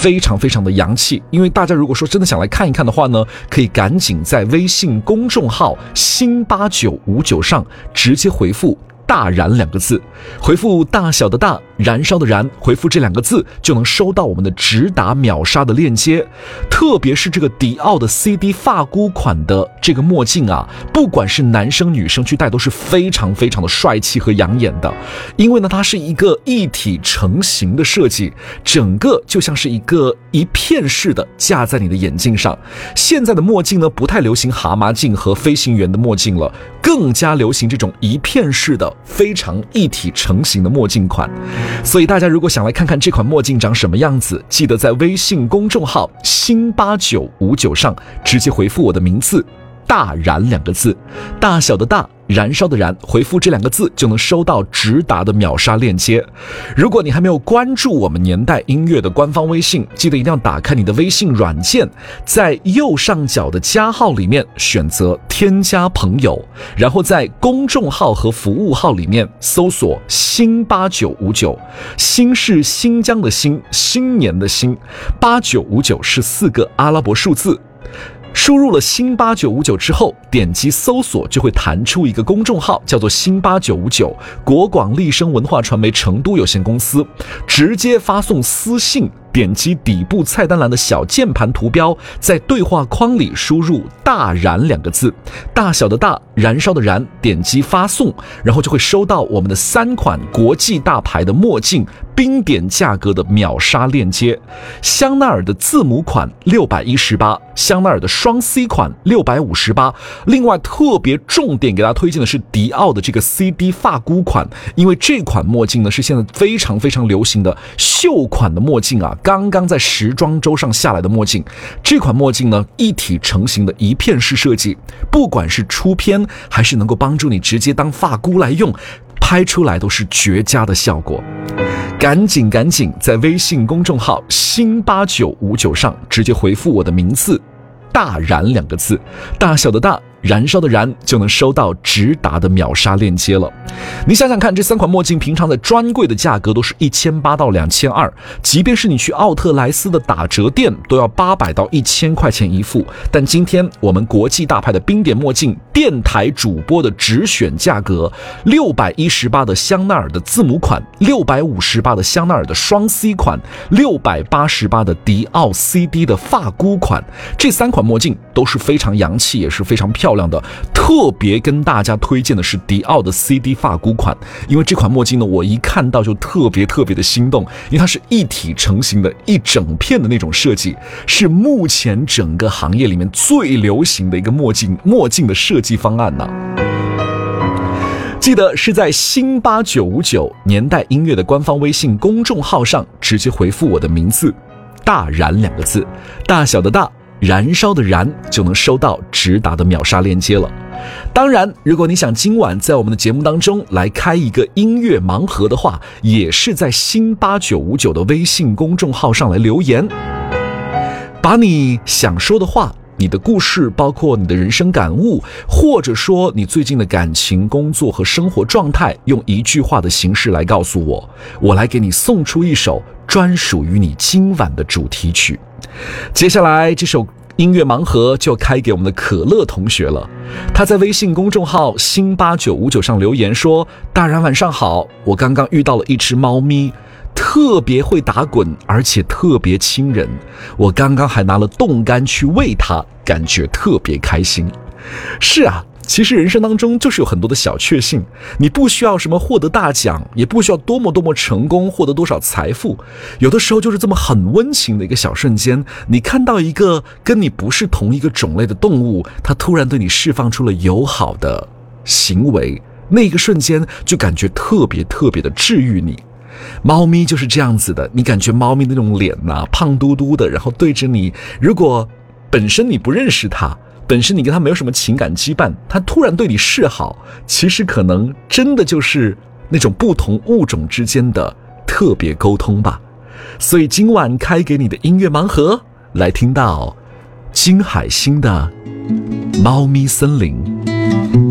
非常非常的洋气。因为大家如果说真的想来看一看的话呢，可以赶紧在微信公众号新8959上直接回复大燃两个字，回复大小的大，燃烧的燃，回复这两个字就能收到我们的直达秒杀的链接。特别是这个迪奥的 CD 发箍款的这个墨镜啊，不管是男生女生去戴都是非常非常的帅气和养眼的。因为呢它是一个一体成型的设计，整个就像是一片式的架在你的眼镜上。现在的墨镜呢不太流行蛤蟆镜和飞行员的墨镜了，更加流行这种一片式的非常一体成型的墨镜款。所以大家如果想来看看这款墨镜长什么样子，记得在微信公众号新8959上直接回复我的名字大燃两个字，大小的大，燃烧的燃，回复这两个字就能收到直达的秒杀链接。如果你还没有关注我们年代音乐的官方微信，记得一定要打开你的微信软件，在右上角的加号里面选择添加朋友，然后在公众号和服务号里面搜索新8959，新是新疆的新，新年的新，8959是4个阿拉伯数字。输入了新8959之后，点击搜索就会弹出一个公众号，叫做新8959国广立声文化传媒成都有限公司，直接发送私信，点击底部菜单栏的小键盘图标，在对话框里输入大燃两个字，大小的大，燃烧的燃，点击发送，然后就会收到我们的3款国际大牌的墨镜冰点价格的秒杀链接。香奈儿的字母款618，香奈儿的双 C 款658，另外特别重点给大家推荐的是迪奥的这个 CD 发箍款，因为这款墨镜呢是现在非常非常流行的秀款的墨镜啊，刚刚在时装周上下来的墨镜。这款墨镜呢一体成型的一片式设计，不管是出片还是能够帮助你直接当发箍来用，拍出来都是绝佳的效果。赶紧在微信公众号新8959上直接回复我的名字大燃两个字，大小的大，燃烧的燃，就能收到直达的秒杀链接了。你想想看，这3款墨镜平常在专柜的价格都是1800到2200，即便是你去奥特莱斯的打折店都要800到1000块钱一副。但今天我们国际大牌的冰点墨镜电台主播的直选价格，618的香奈儿的字母款，658的香奈儿的双 C 款，688的迪奥 CD 的发箍款，这3款墨镜都是非常洋气，也是非常漂亮的。特别跟大家推荐的是迪奥的 CD 发箍款，因为这款墨镜呢，我一看到就特别的心动，因为它是一体成型的一整片的那种设计，是目前整个行业里面最流行的一个墨镜的设计方案呢。记得是在新8959年代音乐的官方微信公众号上直接回复我的名字大燃两个字，大小的大，燃烧的燃，就能收到直达的秒杀链接了。当然，如果你想今晚在我们的节目当中来开一个音乐盲盒的话，也是在新8959的微信公众号上来留言，把你想说的话，你的故事，包括你的人生感悟，或者说你最近的感情、工作和生活状态，用一句话的形式来告诉我，我来给你送出一首专属于你今晚的主题曲。接下来这首音乐盲盒就开给我们的可乐同学了。他在微信公众号新8959上留言说，大然晚上好，我刚刚遇到了一只猫咪，特别会打滚，而且特别亲人，我刚刚还拿了冻干去喂它，感觉特别开心。是啊，其实人生当中就是有很多的小确幸，你不需要什么获得大奖，也不需要多么成功，获得多少财富，有的时候就是这么很温情的一个小瞬间，你看到一个跟你不是同一个种类的动物，它突然对你释放出了友好的行为，那个瞬间就感觉特别的治愈你。猫咪就是这样子的，你感觉猫咪那种脸啊，胖嘟嘟的，然后对着你，如果本身你不认识它，本身你跟它没有什么情感羁绊，它突然对你示好，其实可能真的就是那种不同物种之间的特别沟通吧。所以今晚开给你的音乐盲盒，来听到金海心的《猫咪森林》。